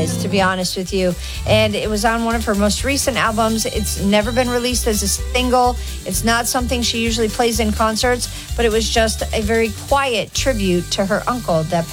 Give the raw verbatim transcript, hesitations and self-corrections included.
is, to be honest with you. And it was on one of her most recent albums. It's never been released as a single. It's not something she usually plays in concerts, but it was just a very quiet tribute to her uncle that